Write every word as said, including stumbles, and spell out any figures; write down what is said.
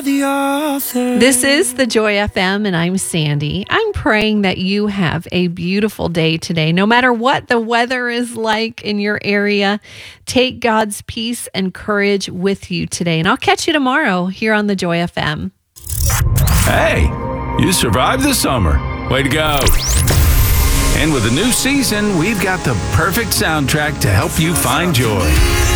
the author. This is the Joy F M, and I'm Sandy. I'm praying that you have a beautiful day today. No matter what the weather is like in your area, take God's peace and courage with you today. And I'll catch you tomorrow here on the Joy F M. Hey, you survived the summer. Way to go. And with a new season, we've got the perfect soundtrack to help you find joy.